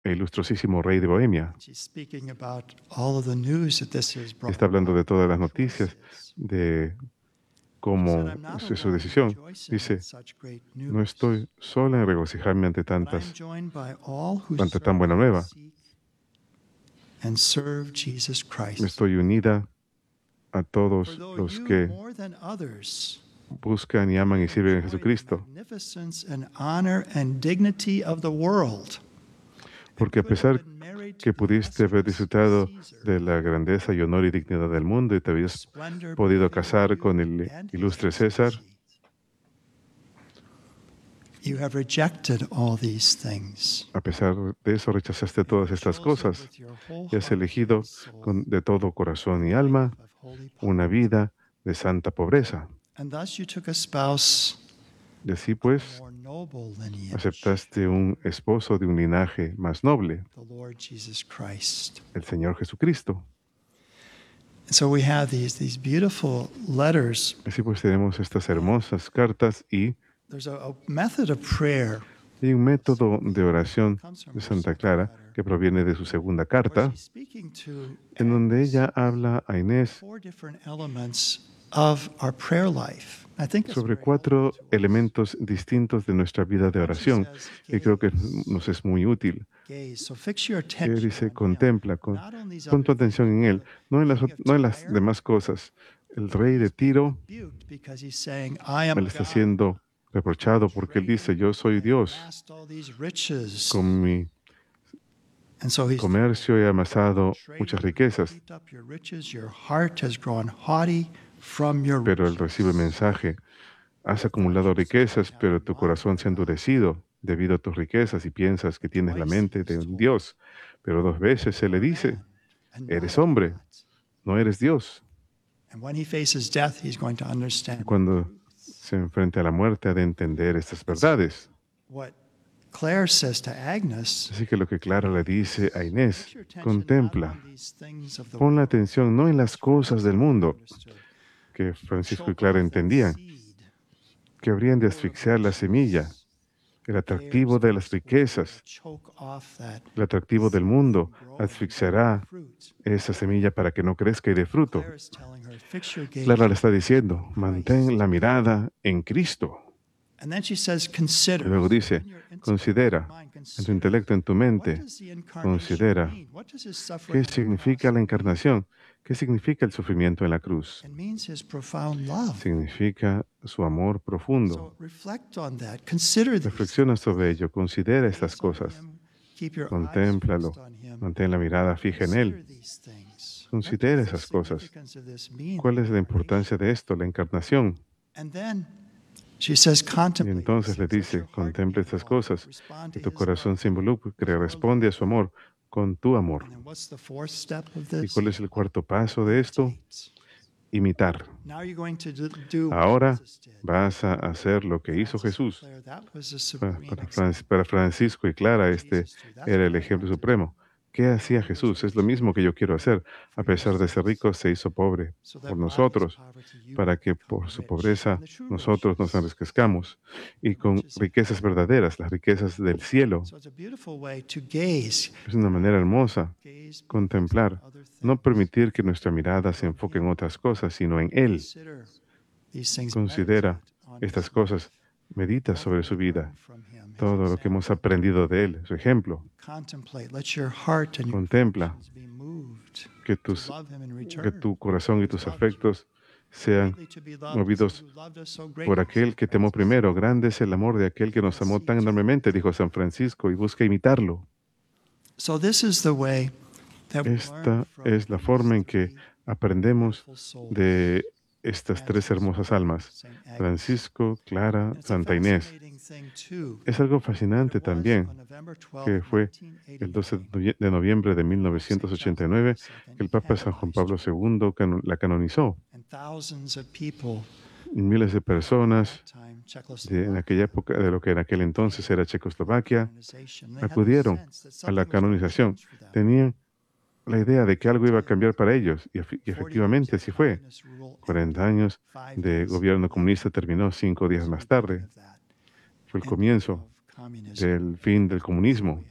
el ilustrosísimo rey de Bohemia. Está hablando de todas las noticias, de cómo es su decisión. Dice, no estoy sola en regocijarme ante tan buena nueva. Estoy unida a todos los que buscan y aman y sirven a Jesucristo. Porque a pesar que pudiste haber disfrutado de la grandeza y honor y dignidad del mundo y te habías podido casar con el ilustre César, a pesar de eso rechazaste todas estas cosas y has elegido de todo corazón y alma una vida de santa pobreza. Y así pues, aceptaste un esposo de un linaje más noble, el Señor Jesucristo. Así pues tenemos estas hermosas cartas y hay un método de oración de Santa Clara que proviene de su segunda carta, en donde ella habla a Inés sobre 4 elementos distintos de nuestra vida de oración, y creo que nos es muy útil. Que dice, contempla, pon tu atención en Él, no en las demás cosas. El rey de Tiro me le está siendo reprochado porque él dice, yo soy Dios, con mi comercio he amasado muchas riquezas. Pero él recibe el mensaje, has acumulado riquezas, pero tu corazón se ha endurecido debido a tus riquezas y piensas que tienes la mente de un Dios. Pero 2 veces él le dice, eres hombre, no eres Dios. Y cuando se enfrente a la muerte ha de entender estas verdades. Así que lo que Clara le dice a Inés, contempla, pon la atención no en las cosas del mundo, que Francisco y Clara entendían, que habrían de asfixiar la semilla, el atractivo de las riquezas, el atractivo del mundo asfixiará esa semilla para que no crezca y dé fruto. Clara le está diciendo, mantén la mirada en Cristo. Y luego dice, considera en tu intelecto, en tu mente, considera qué significa la encarnación, qué significa el sufrimiento en la cruz. Significa su amor profundo. Reflexiona sobre ello, considera estas cosas, contémplalo, mantén la mirada fija en Él. Considera esas cosas. ¿Cuál es la importancia de esto, la encarnación? Y entonces le dice, contempla estas cosas, que tu corazón se involucre, que responde a su amor con tu amor. ¿Y cuál es el 4º paso de esto? Imitar. Ahora vas a hacer lo que hizo Jesús. Para Francisco y Clara, este era el ejemplo supremo. ¿Qué hacía Jesús? Es lo mismo que yo quiero hacer. A pesar de ser rico, se hizo pobre por nosotros, para que por su pobreza nosotros nos enriquezcamos y con riquezas verdaderas, las riquezas del cielo. Es una manera hermosa contemplar, no permitir que nuestra mirada se enfoque en otras cosas, sino en Él. Considera estas cosas, medita sobre su vida, todo lo que hemos aprendido de Él, su ejemplo. Contempla que tu corazón y tus afectos sean movidos por aquel que te amó primero. Grande es el amor de aquel que nos amó tan enormemente, dijo San Francisco, y busca imitarlo. Esta es la forma en que aprendemos de estas 3 hermosas almas, Francisco, Clara, Santa Inés. Es algo fascinante también, que fue el 12 de noviembre de 1989 que el Papa San Juan Pablo II la canonizó. Y miles de personas en aquella época, de lo que en aquel entonces era Checoslovaquia, acudieron a la canonización. Tenían la idea de que algo iba a cambiar para ellos, y efectivamente así fue. 40 años de gobierno comunista terminó 5 días más tarde. Fue el comienzo del fin del comunismo.